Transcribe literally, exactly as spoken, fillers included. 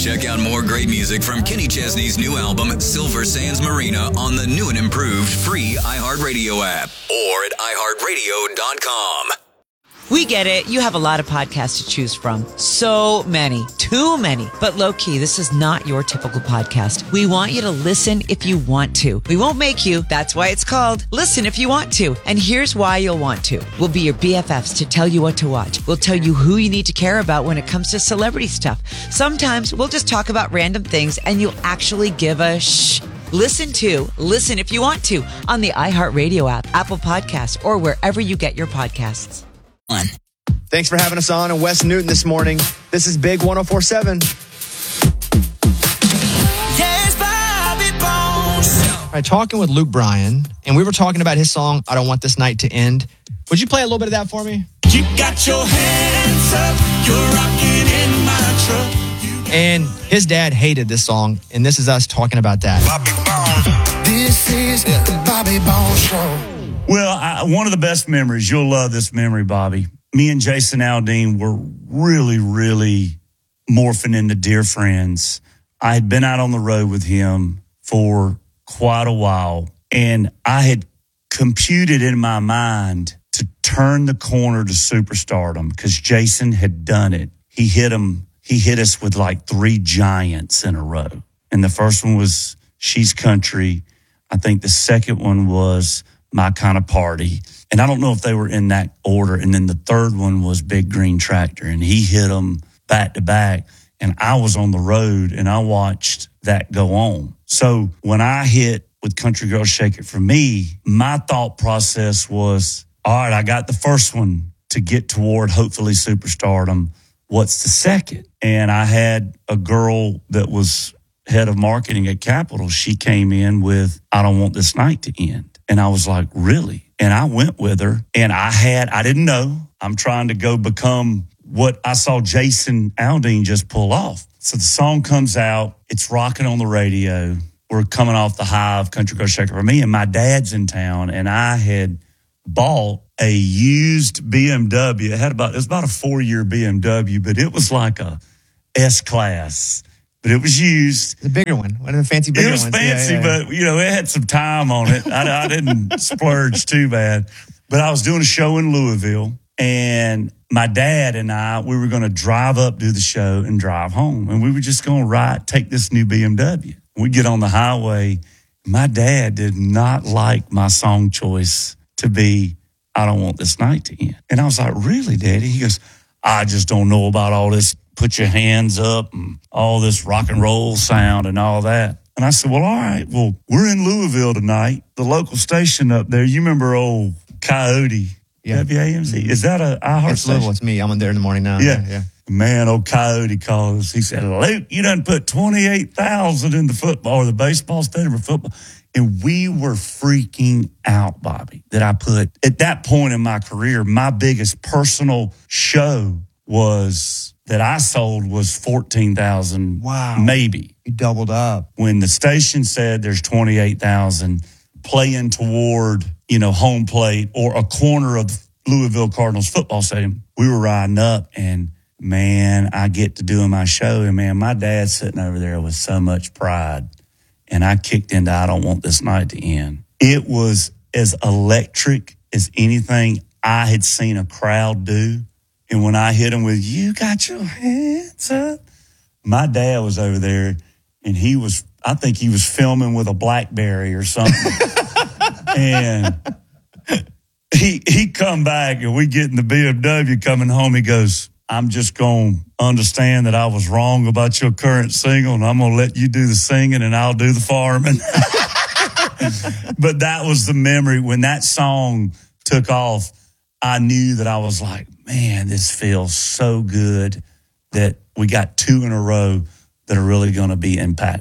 Check out more great music from Kenny Chesney's new album, Silver Sands Marina, on the new and improved free iHeartRadio app or at i heart radio dot com. We get it. You have a lot of podcasts to choose from. So many. Too many. But low-key, this is not your typical podcast. We want you to listen if you want to. We won't make you. That's why it's called Listen If You Want To. And here's why you'll want to. We'll be your B F Fs to tell you what to watch. We'll tell you who you need to care about when it comes to celebrity stuff. Sometimes we'll just talk about random things and you'll actually give a shh. Listen to Listen If You Want To on the iHeartRadio app, Apple Podcasts, or wherever you get your podcasts. On. Thanks for having us on in West Newton this morning. This is Big one oh four seven. Yes, Bobby Bones. All right, talking with Luke Bryan, and we were talking about his song, I Don't Want This Night to End. Would you play a little bit of that for me? You got your hands up, you're rocking in my truck. And his dad hated this song, and this is us talking about that. Bobby Bones. This is the Bobby Bones Show. Well, I, one of the best memories, you'll love this memory, Bobby. Me and Jason Aldean were really, really morphing into dear friends. I had been out on the road with him for quite a while, and I had computed in my mind to turn the corner to superstardom because Jason had done it. He hit him. He hit us with like three giants in a row. And the first one was She's Country. I think the second one was My Kind of Party. And I don't know if they were in that order. And then the third one was Big Green Tractor. And he hit them back to back. And I was on the road and I watched that go on. So when I hit with Country Girl Shake It For Me, my thought process was, all right, I got the first one to get toward hopefully superstardom. What's the second? And I had a girl that was head of marketing at Capitol. She came in with, I Don't Want This Night to End. And I was like, really? And I went with her and I had, I didn't know. I'm trying to go become what I saw Jason Aldean just pull off. So the song comes out. It's rocking on the radio. We're coming off the high of Country Girl Shake It For Me. And my dad's in town and I had bought a used B M W. It had about, it was about a four year B M W, but it was like a S-Class. But it was used. The bigger one. One of the fancy bigger ones. It was ones. fancy, yeah, yeah, yeah. But, you know, it had some time on it. I, I didn't splurge too bad. But I was doing a show in Louisville, and my dad and I, we were going to drive up, do the show, and drive home. And we were just going to ride, take this new B M W. We'd get on the highway. My dad did not like my song choice to be, I Don't Want This Night to End. And I was like, really, Daddy? He goes, I just don't know about all this put your hands up and all this rock and roll sound and all that. And I said, well, all right, well, we're in Louisville tonight. The local station up there, you remember old Coyote, yeah. W A M Z? Is that a iHeart It's Louisville, it's me. I'm in there in the morning now. Yeah. yeah, yeah. Man, old Coyote called us. He said, Luke, you done put twenty-eight thousand in the football or the baseball stadium or football. And we were freaking out, Bobby, that I put, at that point in my career, my biggest personal show was that I sold was fourteen thousand. Wow. Maybe. You doubled up. When the station said there's twenty-eight thousand playing toward, you know, home plate or a corner of the Louisville Cardinals football stadium, we were riding up and, man, I get to doing my show. And, man, my dad's sitting over there with so much pride. And I kicked into I Don't Want This Night to End. It was as electric as anything I had seen a crowd do. And when I hit him with, you got your hands up, my dad was over there and he was, I think he was filming with a BlackBerry or something. And he he come back and we get in the B M W coming home. He goes, I'm just going to understand that I was wrong about your current single and I'm going to let you do the singing and I'll do the farming. But that was the memory. When that song took off, I knew that I was like, man, this feels so good that we got two in a row that are really going to be impactful.